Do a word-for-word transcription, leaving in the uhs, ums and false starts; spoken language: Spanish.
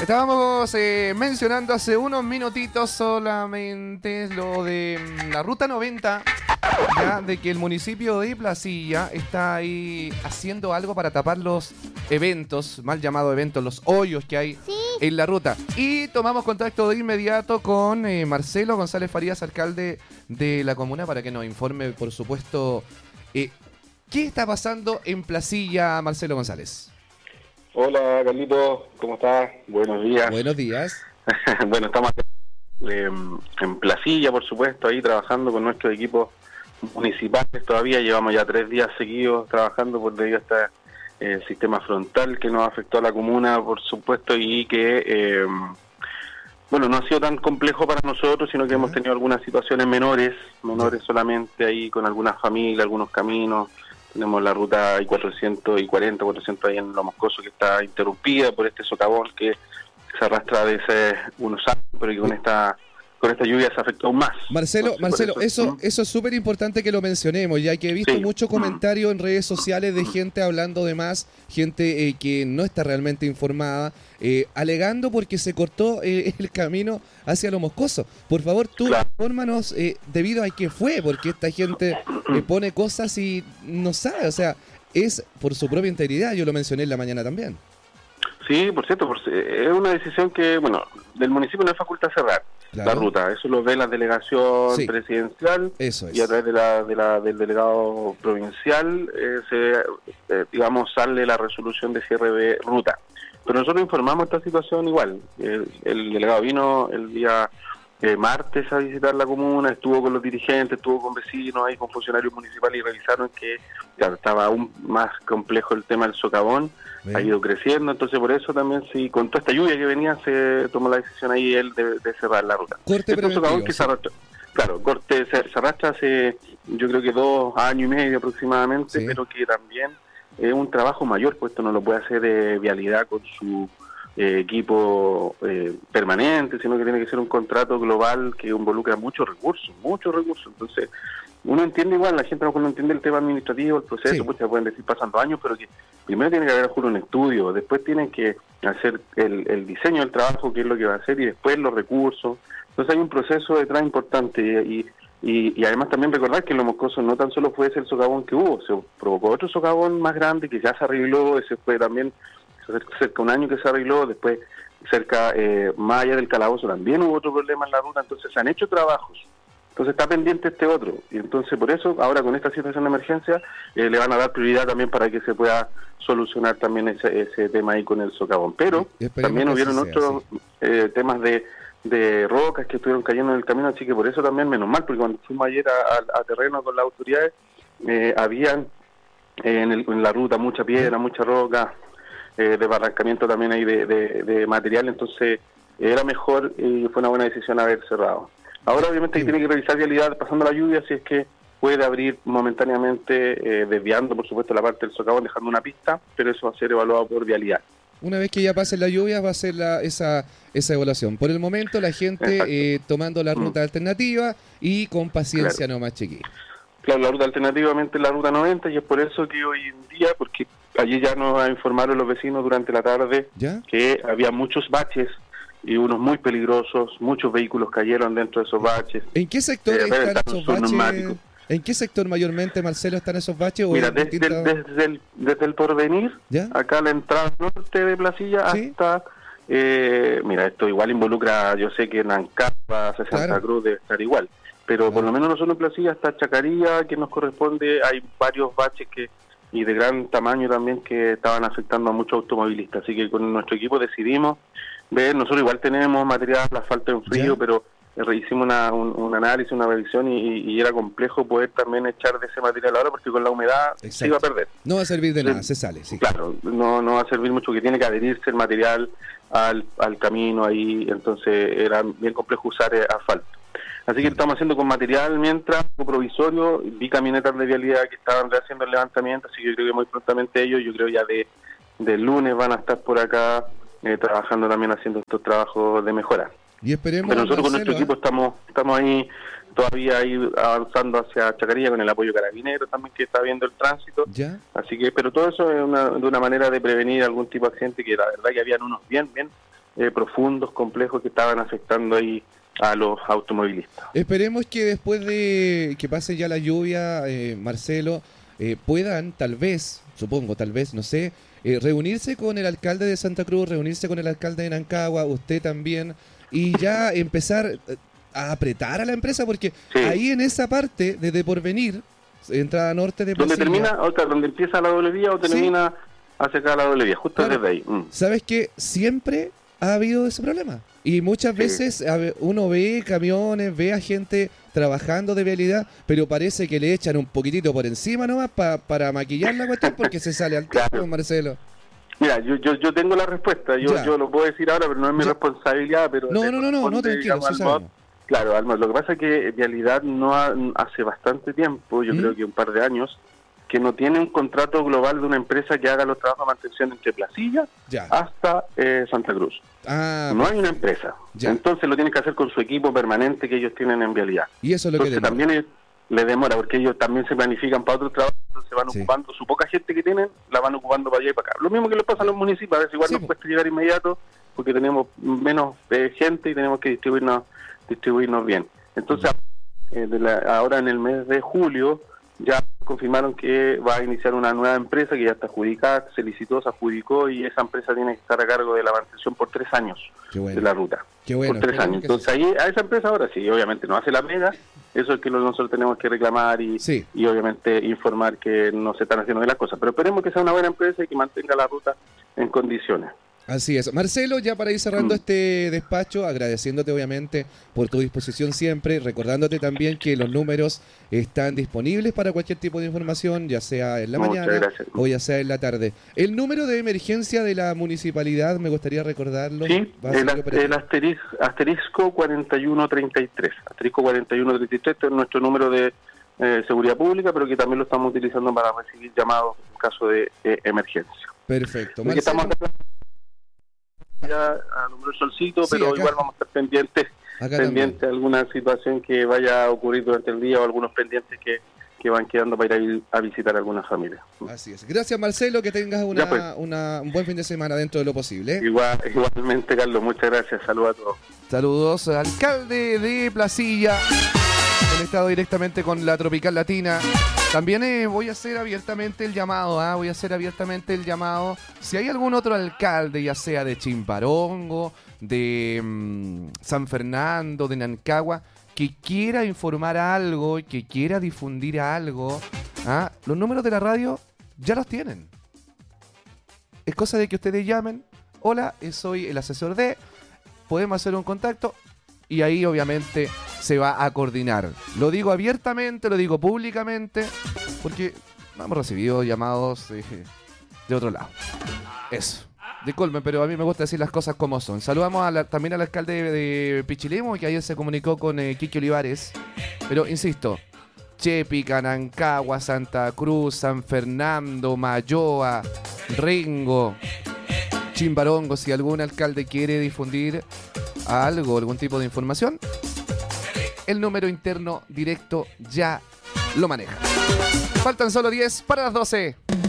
Estábamos eh, mencionando hace unos minutitos solamente lo de mm, la ruta noventa, ya, de que el municipio de Placilla está ahí haciendo algo para tapar los eventos, mal llamados eventos, los hoyos que hay Sí. en la ruta. Y tomamos contacto de inmediato con eh, Marcelo González Farías, alcalde de la comuna, para que nos informe, por supuesto, eh, qué está pasando en Placilla, Marcelo González. Hola, Carlitos, ¿cómo estás? Buenos días. Buenos días. Bueno, estamos eh, en Placilla, por supuesto, ahí trabajando con nuestros equipos municipales. Todavía llevamos ya tres días seguidos trabajando por debido a este eh, sistema frontal que nos afectó a la comuna, por supuesto, y que, eh, bueno, no ha sido tan complejo para nosotros, sino que uh-huh. hemos tenido algunas situaciones menores, menores uh-huh. solamente ahí con algunas familias, algunos caminos. Tenemos la ruta I cuatrocientos y cuarenta, cuatrocientos ahí en Lo Moscoso, que está interrumpida por este socavón que se arrastra desde unos años, pero que con esta con esta lluvia se afectó aún más. Marcelo, Entonces, Marcelo, eso, eso, eso es súper importante que lo mencionemos, ya que he visto sí. muchos comentarios en redes sociales de gente hablando de más, gente eh, que no está realmente informada, eh, alegando porque se cortó eh, el camino hacia Lo Moscoso. Por favor, tú claro. infórmanos eh, debido a qué fue, porque esta gente eh, pone cosas y no sabe, o sea, es por su propia integridad, yo lo mencioné en la mañana también. Sí, por cierto, por, es una decisión que, bueno, del municipio no es facultad cerrar claro. la ruta, eso lo ve la delegación sí. presidencial eso es. Y a través de la, de la del delegado provincial, eh, se, eh, digamos, sale la resolución de cierre de ruta. Pero nosotros informamos esta situación igual, el, el delegado vino el día eh, martes a visitar la comuna, estuvo con los dirigentes, estuvo con vecinos, ahí con funcionarios municipales y revisaron que ya estaba aún más complejo el tema del socavón. Bien. Ha ido creciendo, entonces por eso también, sí, con toda esta lluvia que venía, se tomó la decisión ahí él de, de cerrar la ruta. Corte Este socavón que sí. se arrastra, claro, corte se, se arrastra hace, yo creo que dos años y medio aproximadamente, sí. pero que también es un trabajo mayor, pues esto no lo puede hacer de vialidad con su eh, equipo eh, permanente, sino que tiene que ser un contrato global que involucra muchos recursos, muchos recursos, entonces uno entiende igual, la gente a lo mejor no entiende el tema administrativo, el proceso, sí. pues se pueden decir pasando años, pero que primero tiene que haber un estudio, después tienen que hacer el, el diseño del trabajo, qué es lo que va a hacer, y después los recursos. Entonces hay un proceso detrás importante, y, y, y además también recordar que en Lo Moscoso no tan solo fue ese el socavón que hubo, se provocó otro socavón más grande que ya se arregló, ese fue también cerca de un año que se arregló, después cerca, eh, más allá del Calabozo también hubo otro problema en la ruta, entonces se han hecho trabajos. Entonces está pendiente este otro, y entonces por eso ahora con esta situación de emergencia eh, le van a dar prioridad también para que se pueda solucionar también ese, ese tema ahí con el socavón. Pero también hubieron otros eh, temas de, de rocas que estuvieron cayendo en el camino, así que por eso también menos mal, porque cuando fuimos ayer a, a, a terreno con las autoridades, eh, habían eh, en, el, en la ruta mucha piedra, mucha roca, eh, de barrancamiento también ahí de, de, de material, entonces era mejor y fue una buena decisión haber cerrado. Ahora obviamente sí. tiene que revisar vialidad pasando la lluvia, si es que puede abrir momentáneamente, eh, desviando por supuesto la parte del socavón, dejando una pista, pero eso va a ser evaluado por vialidad. Una vez que ya pase la lluvia va a ser la, esa esa evaluación. Por el momento la gente eh, tomando la ruta mm. alternativa y con paciencia claro. nomás, chiquillos. Claro, la ruta alternativamente es la ruta noventa, y es por eso que hoy en día, porque allí ya nos informaron los vecinos durante la tarde ¿Ya? que había muchos baches y unos muy peligrosos, muchos vehículos cayeron dentro de esos baches. ¿En qué sector eh, están esos baches? Neumáticos. ¿En qué sector mayormente, Marcelo, están esos baches? Mira, desde, distintas... desde, el, desde el Porvenir, ¿Ya? acá la entrada norte de Placilla, ¿Sí? hasta, eh, mira, esto igual involucra, yo sé que en Ancapa, Santa claro. Cruz debe estar igual, pero claro. por lo menos nosotros en Placilla hasta Chacarilla, que nos corresponde, hay varios baches que y de gran tamaño también que estaban afectando a muchos automovilistas, así que con nuestro equipo decidimos ver, nosotros igual tenemos material, asfalto en frío, ¿Ya? pero hicimos una, un, un análisis, una revisión y, y era complejo poder también echar de ese material ahora porque con la humedad Exacto. se iba a perder. No va a servir de nada, se sale. Sí. Claro, no, no va a servir mucho, que tiene que adherirse el material al, al camino ahí, entonces era bien complejo usar asfalto. Así que estamos haciendo con material mientras, provisorio, vi camionetas de vialidad que estaban haciendo el levantamiento, así que yo creo que muy prontamente ellos, yo creo ya de, de lunes van a estar por acá eh, trabajando también haciendo estos trabajos de mejora. Y esperemos. Pero nosotros Marcelo, con nuestro ¿eh? equipo estamos estamos ahí todavía ahí avanzando hacia Chacarilla con el apoyo carabinero también que está viendo el tránsito. ¿Ya? Así que, pero todo eso es una, de una manera de prevenir algún tipo de accidente, que la verdad que habían unos bien, bien eh, profundos, complejos que estaban afectando ahí a los automovilistas. Esperemos que después de que pase ya la lluvia, eh, Marcelo, eh, puedan tal vez, supongo, tal vez, no sé, eh, reunirse con el alcalde de Santa Cruz, reunirse con el alcalde de Nancagua, usted también, y ya empezar a apretar a la empresa, porque sí. ahí en esa parte, desde Porvenir, entrada norte de Placilla, donde termina, o sea, donde empieza la doble vía o termina sí. hacia acá la doble vía, justo claro. desde ahí. Mm. ¿Sabes qué? Siempre ha habido ese problema. Y muchas veces sí. uno ve camiones, ve a gente trabajando de vialidad, pero parece que le echan un poquitito por encima nomás pa, para maquillar la cuestión porque se sale al tiempo, claro. Marcelo. Mira, yo, yo yo tengo la respuesta, yo ya. yo lo puedo decir ahora, pero no es mi ya. responsabilidad. Pero no, no, no, no, no, tranquilo, sí sabemos. Claro, Alma, lo que pasa es que Vialidad no ha, hace bastante tiempo, yo ¿Mm? creo que un par de años, que no tiene un contrato global de una empresa que haga los trabajos de mantención entre Placilla ya. hasta eh, Santa Cruz. Ah, no hay una empresa. Ya. Entonces lo tienen que hacer con su equipo permanente que ellos tienen en Vialidad. Y eso es lo entonces, que también es, le demora, porque ellos también se planifican para otros trabajos, se van sí. ocupando, su poca gente que tienen, la van ocupando para allá y para acá. Lo mismo que les pasa a los municipios, a veces igual sí, nos pues. cuesta llegar inmediato, porque tenemos menos eh, gente y tenemos que distribuirnos distribuirnos bien. Entonces, eh, de la, ahora en el mes de julio, ya confirmaron que va a iniciar una nueva empresa que ya está adjudicada, se licitó, se adjudicó y esa empresa tiene que estar a cargo de la mantención por tres años bueno. de la ruta. Qué bueno, por tres años. Entonces ahí a esa empresa ahora sí, obviamente no hace la pega, eso es que nosotros tenemos que reclamar y, sí. y obviamente informar que no se están haciendo bien las cosas. Pero esperemos que sea una buena empresa y que mantenga la ruta en condiciones. Así es. Marcelo, ya para ir cerrando mm. este despacho, agradeciéndote obviamente por tu disposición siempre, recordándote también que los números están disponibles para cualquier tipo de información, ya sea en la Muchas mañana gracias. o ya sea en la tarde. El número de emergencia de la municipalidad, me gustaría recordarlo. Sí, el, el asteris, asterisco cuarenta y uno treinta y tres. Asterisco cuarenta y uno treinta y tres es nuestro número de eh, seguridad pública, pero que también lo estamos utilizando para recibir llamados en caso de eh, emergencia. Perfecto. Estamos ya a número solcito, sí, pero acá. igual vamos a estar pendientes pendientes de alguna situación que vaya a ocurrir durante el día o algunos pendientes que, que van quedando para ir a visitar a algunas familias. Así es. Gracias, Marcelo, que tengas una, pues. una, un buen fin de semana dentro de lo posible. Igual, igualmente, Carlos, muchas gracias. Saludos a todos. Saludos, alcalde de Placilla, conectado directamente con la Tropical Latina. También eh, voy a hacer abiertamente el llamado, ¿eh? voy a hacer abiertamente el llamado. Si hay algún otro alcalde, ya sea de Chimbarongo, de mmm, San Fernando, de Nancagua, que quiera informar algo, que quiera difundir algo, ¿ah? los números de la radio ya los tienen. Es cosa de que ustedes llamen. Hola, soy el asesor de... Podemos hacer un contacto. Y ahí obviamente se va a coordinar. Lo digo abiertamente, lo digo públicamente, porque hemos recibido llamados de, de otro lado. Eso. Disculpen, pero a mí me gusta decir las cosas como son. Saludamos a la, también al alcalde de, de Pichilemu, que ayer se comunicó con eh, Kiki Olivares. Pero insisto, Chepica, Nancagua, Santa Cruz, San Fernando, Mayoa, Ringo, Chimbarongo, si algún alcalde quiere difundir algo, algún tipo de información, el número interno directo ya lo maneja. Faltan solo diez para las doce.